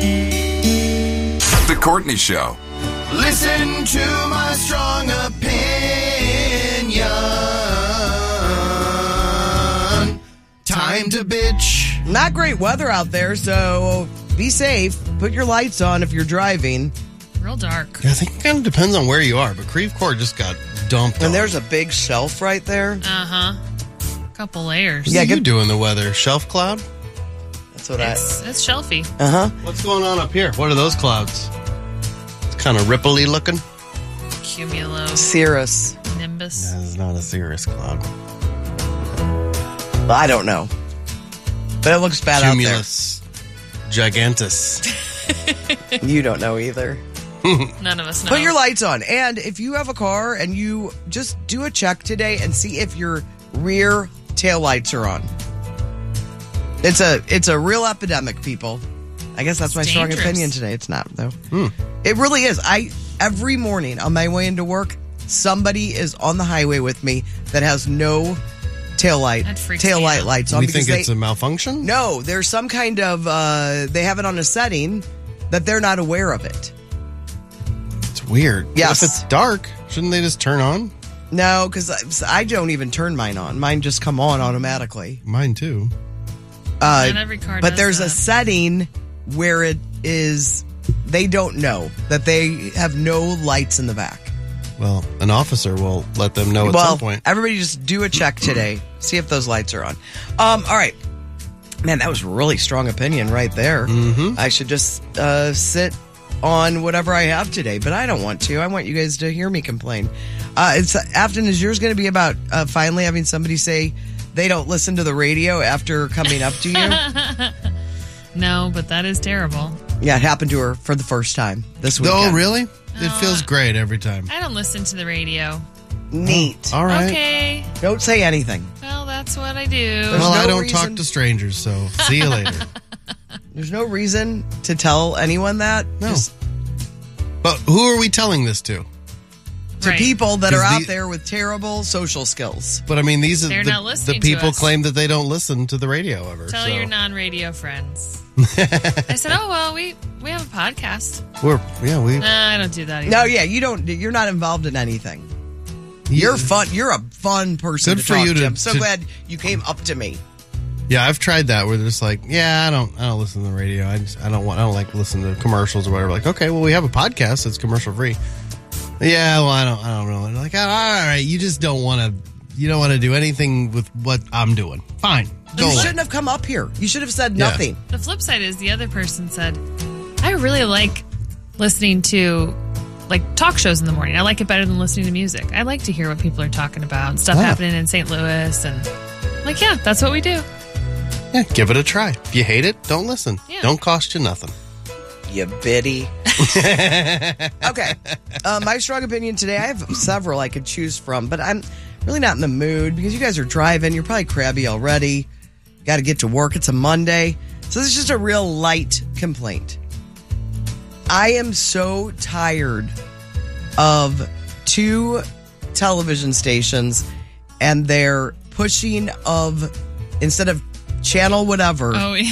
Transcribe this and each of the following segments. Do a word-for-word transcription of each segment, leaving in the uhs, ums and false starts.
The Courtney Show. Listen to my strong opinion. Time to bitch. Not great weather out there, so be safe. Put your lights on if you're driving. Real dark. Yeah, I think it kind of depends on where you are, but Creve Coeur just got dumped And on. there's a big shelf right there. Uh-huh. Couple layers. What Yeah, are you get- doing the weather? Shelf cloud? That's what I... It's, it's shelfy. Uh-huh. What's going on up here? What are those clouds? It's kind of ripply looking. Cumulo. Cirrus. Nimbus. Yeah, it's not a cirrus cloud. Well, I don't know. But it looks bad Cumulus gigantus. out there. You don't know either. None of us know. Put your lights on. And if you have a car and you just do a check today and see if your rear tail lights are on. It's a it's a real epidemic, people. I guess that's my It's strong dangerous. opinion today. It's not, though. It really is. I every morning on my way into work, somebody is on the highway with me that has no tail light That freaks tail me light out. lights Do on we because think they it's a malfunction? no, there's some kind of uh, they have it on a setting that they're not aware of it. It's weird. Yes. If it's dark, shouldn't they just turn on? No, because I, I don't even turn mine on. Mine just come on automatically. Mine too. Uh, Not every car but does there's that. a setting where it is they don't know that they have no lights in the back. Well, an officer will let them know at well, some point. everybody just do a check today. See if those lights are on. Um, all right. Man, that was really strong opinion right there. Mm-hmm. I should just uh, sit on whatever I have today, but I don't want to. I want you guys to hear me complain. Uh, it's Afton, is yours going to be about uh, finally having somebody say they don't listen to the radio after coming up to you? No, but that is terrible. Yeah, it happened to her for the first time this weekend. Oh, really? It feels great every time. I don't listen to the radio. Neat. All right. Okay. Don't say anything. Well, that's what I do. Well, no I don't reason- talk to strangers, so see you later. There's no reason to tell anyone that. No. Just But who are we telling this to? to Right. people that are Because out the- there with terrible social skills. But I mean, these are They're the, not the listening to people us. claim that they don't listen to the radio ever. Tell so. your non-radio friends. I said, oh, well, we, we have a podcast. We're yeah we. Nah, I don't do that either. No, yeah, you don't. You're not involved in anything. You're fun. You're a fun person Good to for talk you to. to- I'm so to- glad you came up to me. Yeah, I've tried that where they're just like, yeah, I don't, I don't listen to the radio. I just, I don't want, I don't like listen to commercials or whatever. Like, okay, well, we have a podcast that's commercial free. Yeah, well, I don't, I don't know. Like, all right, you just don't want to, you don't want to do anything with what I'm doing. Fine, go You away. shouldn't have come up here. You should have said Yeah. nothing. The flip side is the other person said, I really like listening to like talk shows in the morning. I like it better than listening to music. I like to hear what people are talking about and stuff Ah. happening in Saint Louis. And I'm like, yeah, that's what we do. Yeah, give it a try. If you hate it, don't listen. Yeah. Don't cost you nothing. You biddy. Okay. Uh, my strong opinion today, I have several I could choose from, but I'm really not in the mood because you guys are driving. You're probably crabby already. Got to get to work. It's a Monday. So this is just a real light complaint. I am so tired of two television stations and their pushing of, instead of channel whatever, Oh, yeah.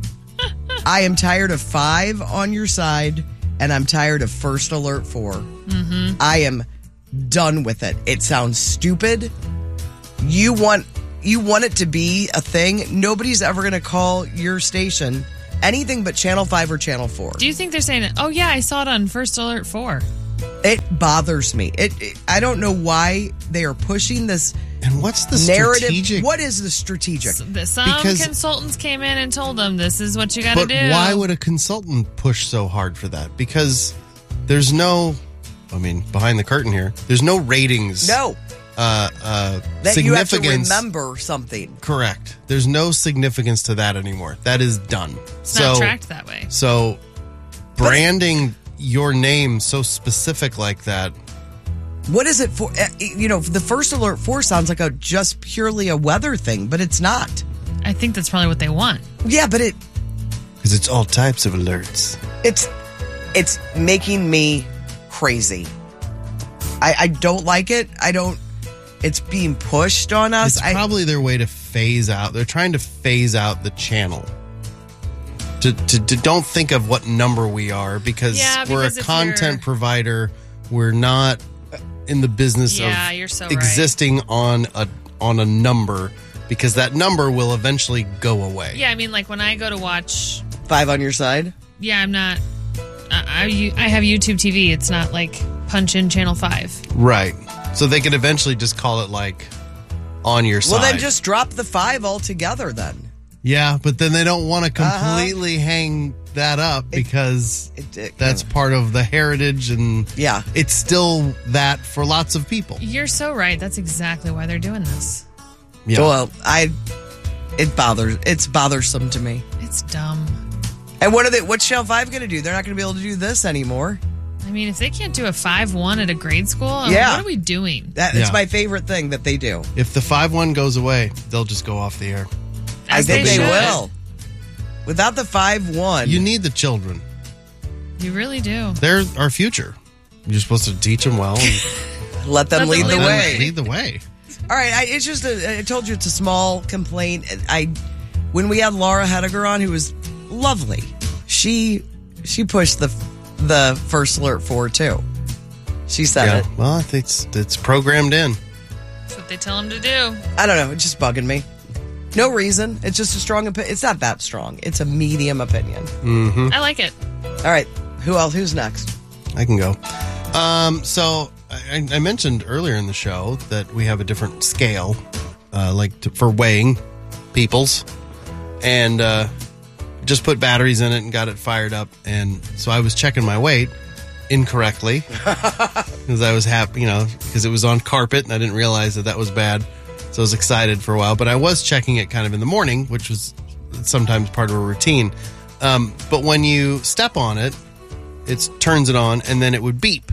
I am tired of five on your side, and I'm tired of First Alert four. Mm-hmm. I am done with it. It sounds stupid. You want you want it to be a thing. Nobody's ever going to call your station anything but Channel five or Channel four. Do you think they're saying, oh, yeah, I saw it on First Alert four? It bothers me. It, it. I don't know why they are pushing this And what's the narrative. strategic? What is the strategic? S- the- Some Because- consultants came in and told them, this is what you got to But do. why would a consultant push so hard for that? Because there's no, I mean, behind the curtain here, there's no ratings. No, Uh, uh, that you have to significance. remember something. Correct. There's no significance to that anymore. That is done. It's so, not tracked that way. So, branding your name so specific like that. What is it for? uh, You know, the First Alert four sounds like a just purely a weather thing, but it's not. I think that's probably what they want. Yeah, but it Because it's all types of alerts. it's it's making me crazy. I, I don't like it. I don't. It's being pushed on us. It's I, probably their way to phase out. They're trying to phase out the channel. To To, to, to don't think of what number we are because, Yeah, we're because a if content you're- provider. We're not in the business Yeah, of you're so right. existing on a on a number because that number will eventually go away. Yeah, I mean, like when I go to watch, Five on your side. yeah, I'm not. I, I I have YouTube T V. It's not like punch in channel five. Right. So they could eventually just call it like on your side. Well, then just drop the five altogether then. Yeah, but then they don't want to Uh-huh. completely hang that up because It, it, that's part of the heritage and Yeah. it's still that for lots of people. You're so right. That's exactly why they're doing this. Yeah. Well, I it bothers it's bothersome to me. It's dumb. And what are they? What's Channel Five going to do? They're not going to be able to do this anymore. I mean, if they can't do a five one at a grade school, I'm Yeah. like, what are we doing? That Yeah. it's my favorite thing that they do. If the five one goes away, they'll just go off the air. I As think they, should. will. Without the five one, You need the children. You really do. They're our future. You're supposed to teach them well and let them Let them lead the lead the way. lead the way. All right, I, it's just a, I told you it's a small complaint. I when we had Laura Hediger on, who was lovely, she she pushed the the first alert forward too. She said Yeah. it. Well, I think it's it's programmed in. That's what they tell them to do. I don't know. It's just bugging me. No reason. It's just a strong opinion. It's not that strong. It's a medium opinion. I like it. All right. Who else? Who's next? I can go. Um, so I, I mentioned earlier in the show that we have a different scale, uh, like to, for weighing peoples, and uh, just put batteries in it and got it fired up. And so I was checking my weight incorrectly because I was happy, you know, because it was on carpet and I didn't realize that that was bad. So I was excited for a while, but I was checking it kind of in the morning, which was sometimes part of a routine. Um, but when you step on it, it turns it on and then it would beep.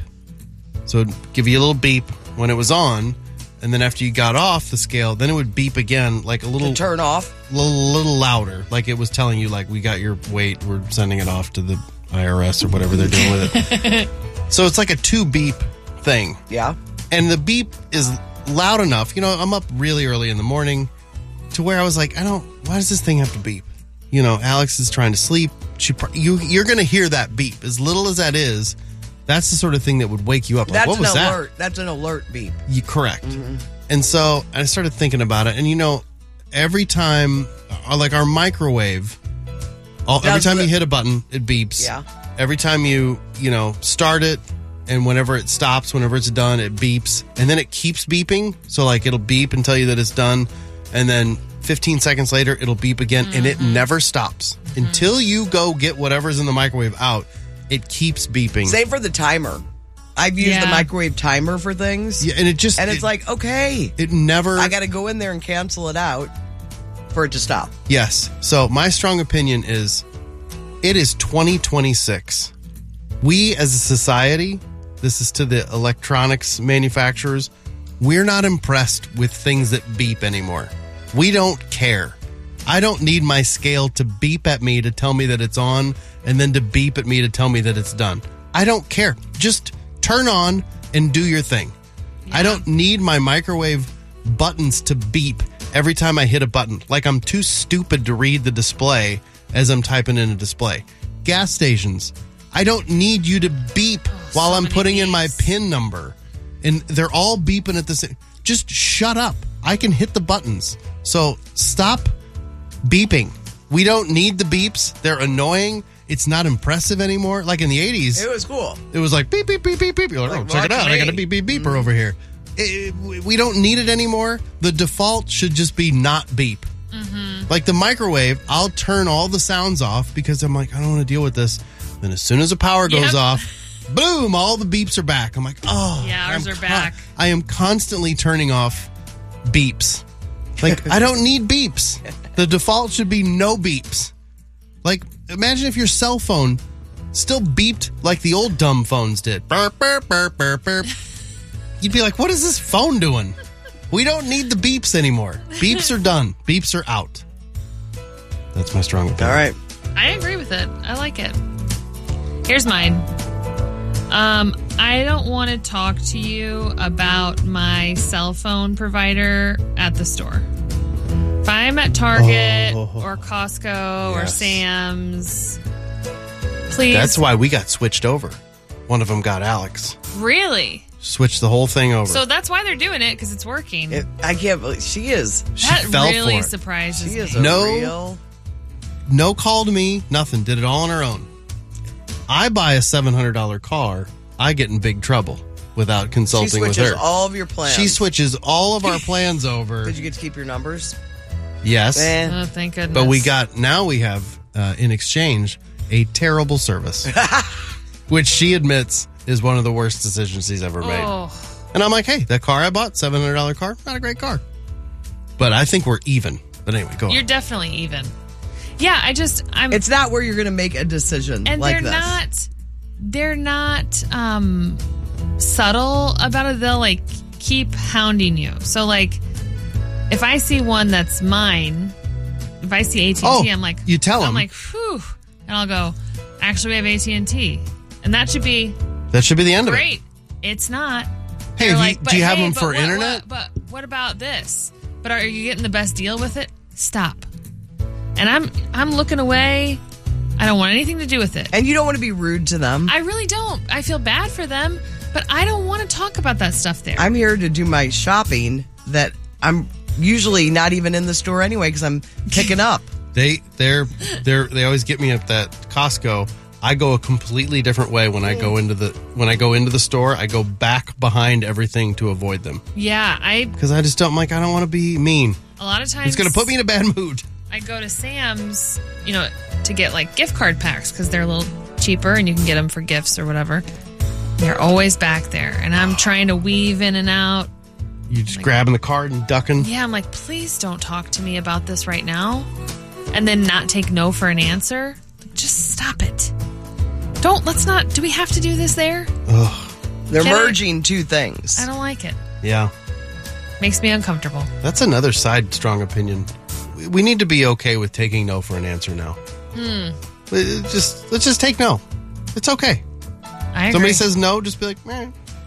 So it'd give you a little beep when it was on. And then after you got off the scale, then it would beep again, like a little, To turn off. little, little louder. Like it was telling you, like, we got your weight. We're sending it off to the I R S or whatever they're doing with it. So it's like a two beep thing. Yeah. And the beep is loud enough. You know, I'm up really early in the morning to where I was like, I don't, why does this thing have to beep? You know, Alex is trying to sleep. She, pr- you, you're going to hear that beep. As little as that is, that's the sort of thing that would wake you up. Like, That's what an was alert. That's an alert beep. that? You correct. And so I started thinking about it. And, you know, every time, uh, like our microwave, all, every Does time the- you hit a button, it beeps. Yeah. Every time you, you know, start it, and whenever it stops, whenever it's done, it beeps. And then it keeps beeping. So, like, it'll beep and tell you that it's done. And then fifteen seconds later, it'll beep again. And it never stops. Until you go get whatever's in the microwave out, it keeps beeping. Same for the timer. I've used the Yeah. microwave timer for things. Yeah, and it just... And it's it- like, okay, It never... I got to go in there and cancel it out for it to stop. Yes. So my strong opinion is it is twenty twenty-six. We as a society, this is to the electronics manufacturers, we're not impressed with things that beep anymore. We don't care. I don't need my scale to beep at me to tell me that it's on and then to beep at me to tell me that it's done. I don't care. Just turn on and do your thing. I don't need my microwave buttons to beep every time I hit a button. Like I'm too stupid to read the display as I'm typing in a display. Gas stations, I don't need you to beep while so I'm many putting in my beeps. PIN number. And they're all beeping at the same. Just shut up. I can hit the buttons. So stop beeping. We don't need the beeps. They're annoying. It's not impressive anymore. Like in the eighties, It was cool. it was like beep, beep, beep, beep, beep. You're like, Like, oh, check it watch out. I got a me. beep, beep, beeper over here. It- it- we don't need it anymore. The default should just be not beep. Like the microwave, I'll turn all the sounds off because I'm like, I don't want to deal with this. Then as soon as the power goes Yep. off, boom, all the beeps are back. I'm like, oh. Yeah, ours I'm are back. I am constantly turning off beeps. Like, I don't need beeps. The default should be no beeps. Like, imagine if your cell phone still beeped like the old dumb phones did. Burp, burp, burp, burp, burp. You'd be like, what is this phone doing? We don't need the beeps anymore. Beeps are done. Beeps are out. That's my strong opinion. All right. I agree with it. I like it. Here's mine. Um, I don't want to talk to you about my cell phone provider at the store. If I'm at Target Oh. or Costco or Yes. Sam's, please. That's why we got switched over. One of them got Alex. Really? Switched the whole thing over. So that's why they're doing it, because it's working. It, I can't believe she is. she that fell really for it. surprises She me. is a No. real. No call to me, nothing. Did it all on her own. I buy a seven hundred dollars car, I get in big trouble without She consulting with switches her. all of your plans. She switches all of our plans over. Did you get to keep your numbers? Yes. Eh. Oh, thank goodness. But we got, now we have, uh, in exchange, a terrible service, which she admits is one of the worst decisions she's ever made. Oh, And I'm like, hey, that car I bought, seven hundred dollars car, not a great car. But I think we're even. But anyway, go on. you're definitely even. Yeah, I just, I'm. It's not where you're going to make a decision and like they're this. not, they're not um, subtle about it. They'll like keep hounding you. So like, if I see one that's mine, if I see A T and T, Oh, I'm like, you tell I'm 'em. like, whew, and I'll go. Actually, we have A T and T, and that should be That should be the end of it. great. It's not. Hey, They're have you- like, do "But you have hey, them but for what- internet?" what- but what about this? But are you getting the best deal with it? Stop. And I'm I'm looking away. I don't want anything to do with it. And you don't want to be rude to them. I really don't. I feel bad for them, but I don't want to talk about that stuff there. I'm here to do my shopping that I'm usually not even in the store anyway because I'm picking up. They they're they're they always get me at that Costco. I go a completely different way when I go into the when I go into the store. I go back behind everything to avoid them yeah, I because I just don't like. I don't want to be mean. a lot of times It's going to put me in a bad mood. I go to Sam's, you know, to get like gift card packs because they're a little cheaper and you can get them for gifts or whatever. They're always back there, and I'm trying to weave in and out. You just grabbing the card and ducking. Yeah, I'm like, please don't talk to me about this right now. And then not take no for an answer. Just stop it. Don't, let's not, do we have to do this there? They're Can I- merging two things. I don't like it. Yeah, Makes me uncomfortable. that's another side strong opinion. We- We need to be okay with taking no for an answer now. Hmm. Just let's just take no. It's okay. I agree. Somebody says no, just be like, eh.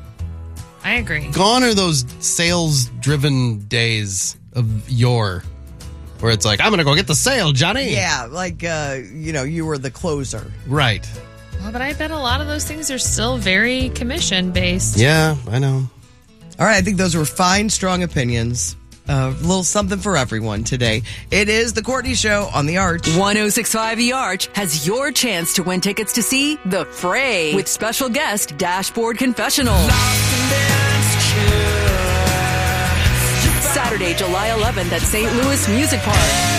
I agree. Gone are those sales-driven days of yore, where it's like, I'm going to go get the sale, Johnny. Yeah, like, uh, you know, you were the closer. Right. Well, but I bet a lot of those things are still very commission based. Yeah, I know. All right, I think those were fine, strong opinions. A little something for everyone today. It is The Courtney Show on The Arch. one oh six point five The Arch has your chance to win tickets to see The Fray with special guest Dashboard Confessional. Saturday, July eleventh at Saint Louis Music Park.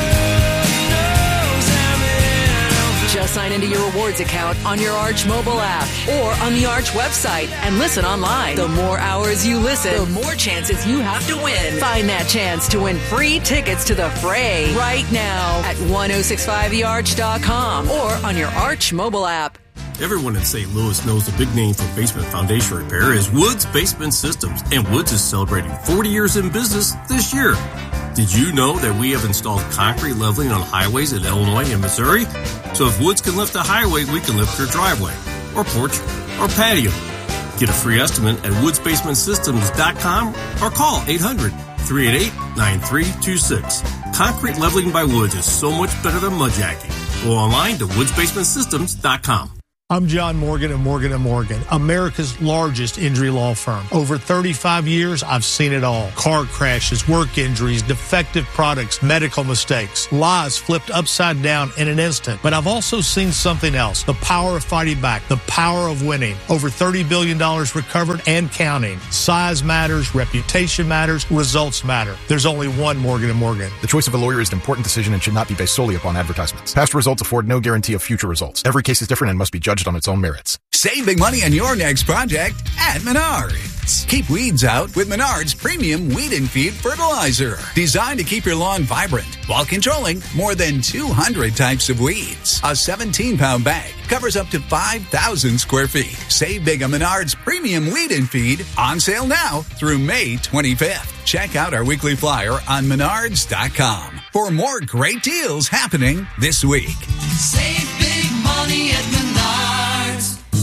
Just sign into your rewards account on your Arch mobile app or on the Arch website and listen online. The more hours you listen, the more chances you have to win. Find that chance to win free tickets to The Fray right now at ten sixty-five the arch dot com or on your Arch mobile app. Everyone in Saint Louis knows the big name for basement foundation repair is Woods Basement Systems, and Woods is celebrating forty years in business this year. Did you know that we have installed concrete leveling on highways in Illinois and Missouri? So if Woods can lift a highway, we can lift your driveway, or porch, or patio. Get a free estimate at woods basement systems dot com or call eight hundred, three eight eight, nine three two six. Concrete leveling by Woods is so much better than mudjacking. Go online to woods basement systems dot com. I'm John Morgan of Morgan and Morgan, America's largest injury law firm. Over thirty-five years, I've seen it all. Car crashes, work injuries, defective products, medical mistakes, lies flipped upside down in an instant. But I've also seen something else, the power of fighting back, the power of winning. Over thirty billion dollars recovered and counting. Size matters, reputation matters, results matter. There's only one Morgan and Morgan. The choice of a lawyer is an important decision and should not be based solely upon advertisements. Past results afford no guarantee of future results. Every case is different and must be judged on its own merits. Save big money on your next project at Menards. Keep weeds out with Menards Premium Weed and Feed Fertilizer. Designed to keep your lawn vibrant while controlling more than two hundred types of weeds. A seventeen pound bag covers up to five thousand square feet. Save big on Menards Premium Weed and Feed, on sale now through May twenty-fifth. Check out our weekly flyer on menards dot com for more great deals happening this week. Save big money at Menards.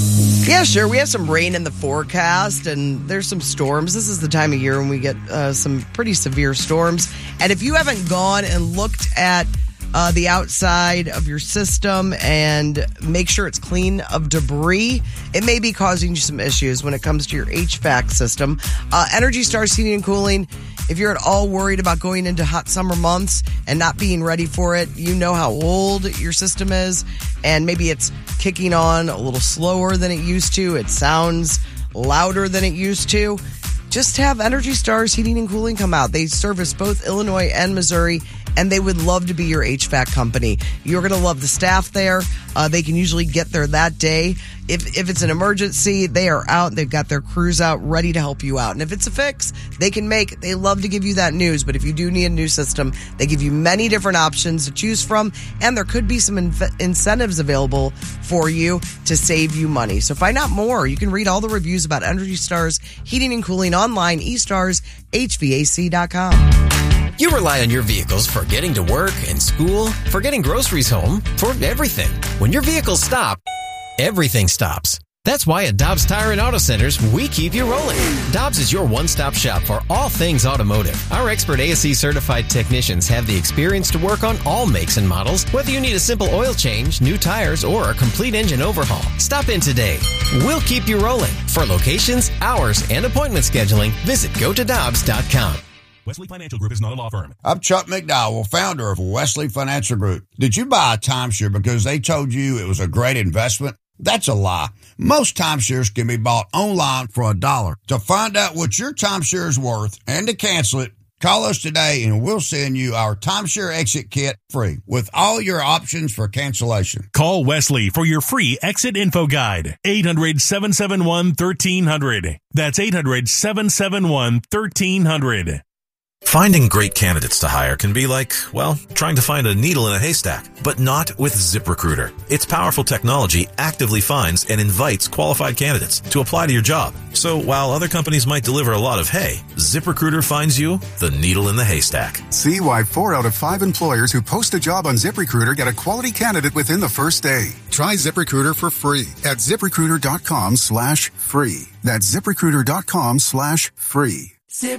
Yeah, sure. We have some rain in the forecast, and there's some storms. This is the time of year when we get uh, some pretty severe storms. And if you haven't gone and looked at uh, the outside of your system and make sure it's clean of debris, it may be causing you some issues when it comes to your H V A C system. Uh, Energy Stars Heating and Cooling, if you're at all worried about going into hot summer months and not being ready for it, you know how old your system is, and maybe it's kicking on a little slower than it used to. It sounds louder than it used to. Just have Energy Stars Heating and Cooling come out. They service both Illinois and Missouri, and they would love to be your H V A C company. You're going to love the staff there. Uh, they can usually get there that day. If if it's an emergency, they are out. They've got their crews out ready to help you out. And if it's a fix, they can make. They love to give you that news. But if you do need a new system, they give you many different options to choose from. And there could be some inf- incentives available for you to save you money. So find out more. You can read all the reviews about Energy Stars Heating and Cooling online, e stars h v a c dot com. You rely on your vehicles for getting to work and school, for getting groceries home, for everything. When your vehicles stop, everything stops. That's why at Dobbs Tire and Auto Centers, we keep you rolling. Dobbs is your one-stop shop for all things automotive. Our expert A S E certified technicians have the experience to work on all makes and models, whether you need a simple oil change, new tires, or a complete engine overhaul. Stop in today. We'll keep you rolling. For locations, hours, and appointment scheduling, visit go to dobbs dot com. Wesley Financial Group is not a law firm. I'm Chuck McDowell, founder of Wesley Financial Group. Did you buy a timeshare because they told you it was a great investment? That's a lie. Most timeshares can be bought online for a dollar. To find out what your timeshare is worth and to cancel it, call us today and we'll send you our timeshare exit kit free with all your options for cancellation. Call Wesley for your free exit info guide. eight hundred, seven seven one, one three hundred. That's eight hundred, seven seven one, one three hundred. Finding great candidates to hire can be like, well, trying to find a needle in a haystack, but not with ZipRecruiter. Its powerful technology actively finds and invites qualified candidates to apply to your job. So while other companies might deliver a lot of hay, ZipRecruiter finds you the needle in the haystack. See why four out of five employers who post a job on ZipRecruiter get a quality candidate within the first day. Try ZipRecruiter for free at ZipRecruiter.com slash free. That's ZipRecruiter.com slash free.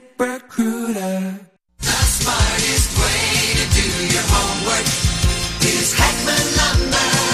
ZipRecruiter. The smartest way to do your homework is Hackman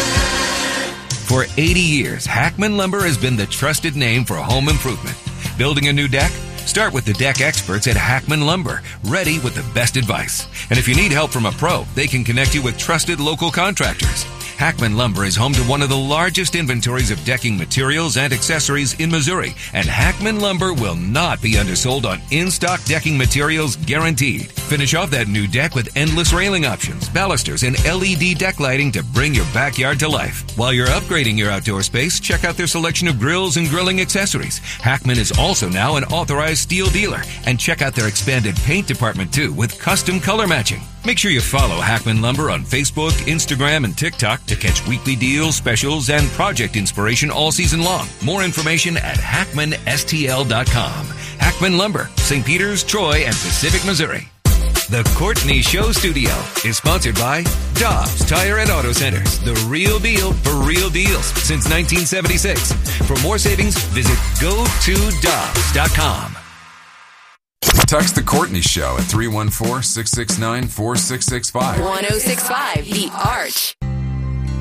Lumber. For eighty years, Hackman Lumber has been the trusted name for home improvement. Building a new deck? Start with the deck experts at Hackman Lumber, ready with the best advice. And if you need help from a pro, they can connect you with trusted local contractors. Hackman Lumber is home to one of the largest inventories of decking materials and accessories in Missouri, and Hackman Lumber will not be undersold on in-stock decking materials guaranteed. Finish off that new deck with endless railing options, balusters, and L E D deck lighting to bring your backyard to life. While you're upgrading your outdoor space, check out their selection of grills and grilling accessories. Hackman is also now an authorized steel dealer, and check out their expanded paint department too with custom color matching. Make sure you follow Hackman Lumber on Facebook, Instagram, and TikTok to catch weekly deals, specials, and project inspiration all season long. More information at hackman s t l dot com. Hackman Lumber, Saint Peters, Troy, and Pacific, Missouri. The Courtney Show Studio is sponsored by Dobbs Tire and Auto Centers, the real deal for real deals since nineteen seventy-six. For more savings, visit go to dobbs dot com. Text The Courtney Show at three one four, six six nine, four six six five. one oh six point five The Arch.